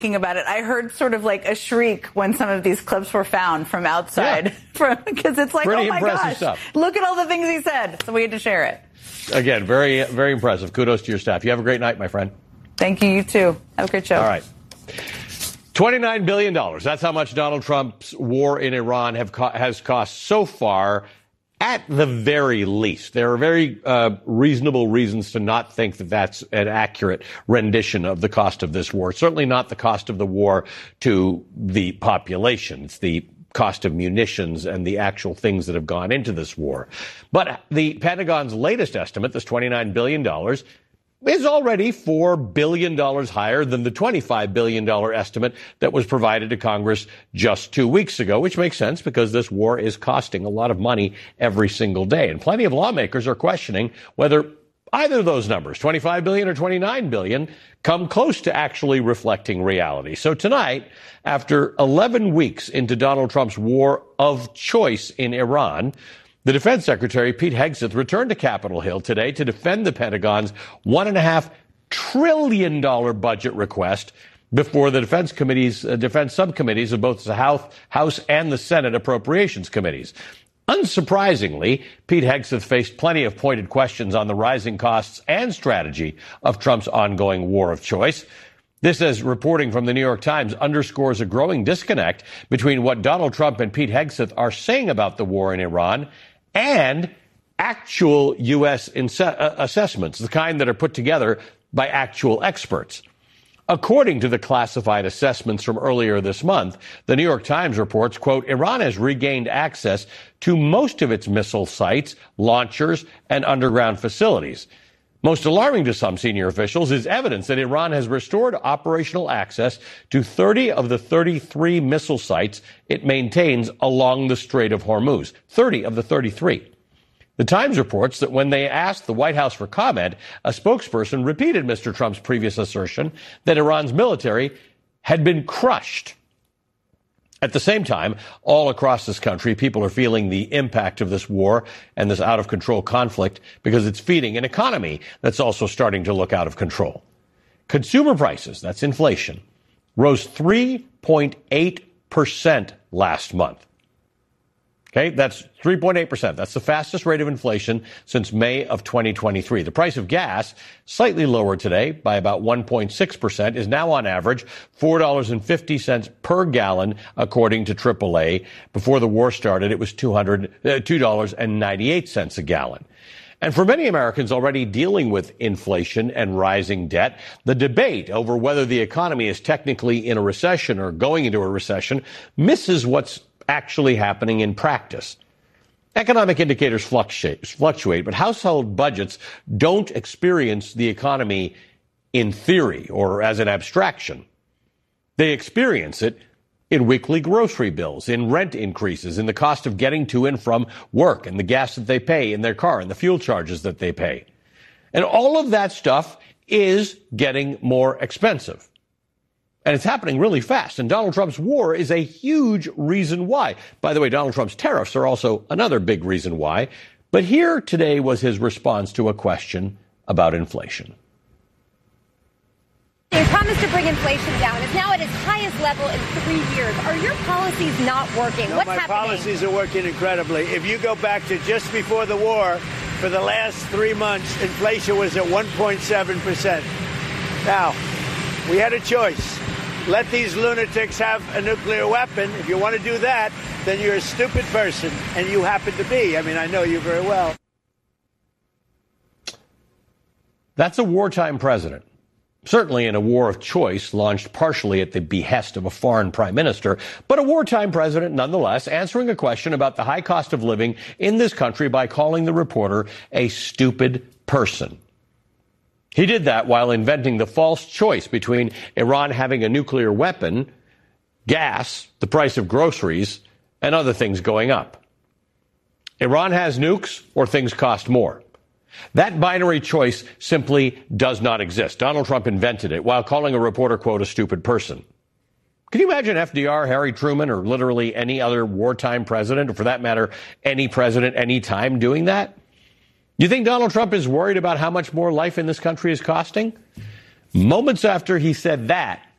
about it. I heard sort of like a shriek when some of these clips were found from outside, because it's like, pretty oh my impressive gosh, stuff. Look at all the things he said. So we had to share it. Again, very, very impressive. Kudos to your staff. You have a great night, my friend. Thank you. You too. Have a great show. All right. $29 billion. That's how much Donald Trump's war in Iran has cost so far. At the very least, there are very reasonable reasons to not think that that's an accurate rendition of the cost of this war. Certainly not the cost of the war to the population. It's the cost of munitions and the actual things that have gone into this war. But the Pentagon's latest estimate, this $29 billion, is already $4 billion higher than the $25 billion estimate that was provided to Congress just 2 weeks ago, which makes sense because this war is costing a lot of money every single day. And plenty of lawmakers are questioning whether either of those numbers, $25 billion or $29 billion, come close to actually reflecting reality. So tonight, after 11 weeks into Donald Trump's war of choice in Iran, the Defense Secretary, Pete Hegseth, returned to Capitol Hill today to defend the Pentagon's $1.5 trillion budget request before the defense subcommittees of both the House and the Senate Appropriations Committees. Unsurprisingly, Pete Hegseth faced plenty of pointed questions on the rising costs and strategy of Trump's ongoing war of choice. This, as reporting from the New York Times, underscores a growing disconnect between what Donald Trump and Pete Hegseth are saying about the war in Iran and actual U.S. assessments, the kind that are put together by actual experts. According to the classified assessments from earlier this month, the New York Times reports, quote, Iran has regained access to most of its missile sites, launchers, and underground facilities. Most alarming to some senior officials is evidence that Iran has restored operational access to 30 of the 33 missile sites it maintains along the Strait of Hormuz. 30 of the 33. The Times reports that when they asked the White House for comment, a spokesperson repeated Mr. Trump's previous assertion that Iran's military had been crushed. At the same time, all across this country, people are feeling the impact of this war and this out-of-control conflict because it's feeding an economy that's also starting to look out of control. Consumer prices, that's inflation, rose 3.8% last month. Okay, that's 3.8%. That's the fastest rate of inflation since May of 2023. The price of gas, slightly lower today by about 1.6%, is now on average $4.50 per gallon, according to AAA. Before the war started, it was $2.98 a gallon. And for many Americans already dealing with inflation and rising debt, the debate over whether the economy is technically in a recession or going into a recession misses what's actually happening in practice. Economic indicators fluctuate, but household budgets don't experience the economy in theory or as an abstraction. They experience it in weekly grocery bills, in rent increases, in the cost of getting to and from work, and the gas that they pay in their car, and the fuel charges that they pay. And all of that stuff is getting more expensive. And it's happening really fast. And Donald Trump's war is a huge reason why. By the way, Donald Trump's tariffs are also another big reason why. But here today was his response to a question about inflation. You promised to bring inflation down. It's now at its highest level in 3 years. Are your policies not working? No, What's my happening? policies are working incredibly. If you go back to just before the war, for the last 3 months, inflation was at 1.7%. Now, we had a choice. Let these lunatics have a nuclear weapon. If you want to do that, then you're a stupid person, and you happen to be. I mean, I know you very well. That's a wartime president. Certainly in a war of choice launched partially at the behest of a foreign prime minister, but a wartime president nonetheless, answering a question about the high cost of living in this country by calling the reporter a stupid person. He did that while inventing the false choice between Iran having a nuclear weapon, gas, the price of groceries, and other things going up. Iran has nukes or things cost more. That binary choice simply does not exist. Donald Trump invented it while calling a reporter, quote, a stupid person. Can you imagine FDR, Harry Truman, or literally any other wartime president, or for that matter, any president, any time doing that? You think Donald Trump is worried about how much more life in this country is costing? Moments after he said that,